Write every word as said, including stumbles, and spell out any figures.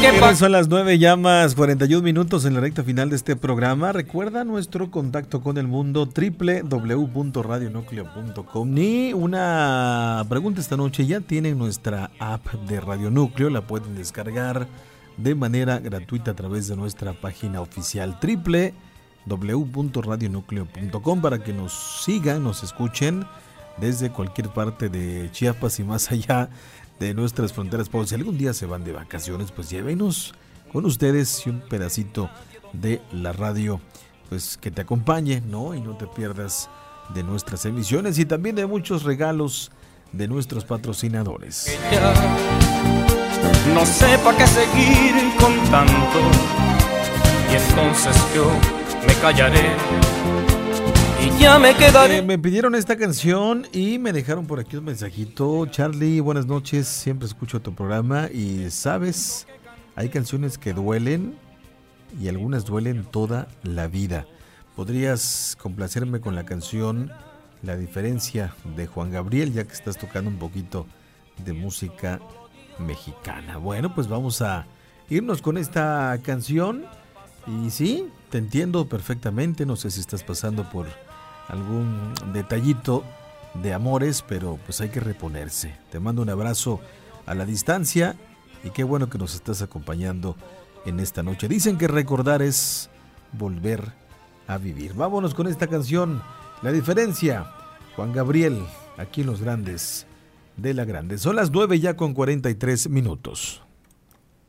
Bien, son las nueve llamas cuarenta y un minutos en la recta final de este programa. Recuerda nuestro contacto con el mundo, doble u doble u doble u punto radio núcleo punto com. Ni una pregunta esta noche, ya tienen nuestra app de Radio Núcleo, la pueden descargar de manera gratuita a través de nuestra página oficial doble u doble u doble u punto radio núcleo punto com para que nos sigan, nos escuchen desde cualquier parte de Chiapas y más allá de nuestras fronteras. Por si algún día se van de vacaciones, pues llévenos con ustedes y un pedacito de la radio, pues que te acompañe, ¿no? Y no te pierdas de nuestras emisiones y también de muchos regalos de nuestros patrocinadores. No sé para qué seguir con tanto, y entonces yo me callaré y ya me quedaré. Eh, me pidieron esta canción y me dejaron por aquí un mensajito. Charlie, buenas noches, siempre escucho tu programa y sabes, hay canciones que duelen y algunas duelen toda la vida. ¿Podrías complacerme con la canción La Diferencia de Juan Gabriel, ya que estás tocando un poquito de música mexicana? Bueno, pues vamos a irnos con esta canción y sí, te entiendo perfectamente, no sé si estás pasando por algún detallito de amores, pero pues hay que reponerse. Te mando un abrazo a la distancia y qué bueno que nos estás acompañando en esta noche. Dicen que recordar es volver a vivir. Vámonos con esta canción, La Diferencia, Juan Gabriel, aquí en Los Grandes de la Grande. Son las nueve ya con cuarenta y tres minutos.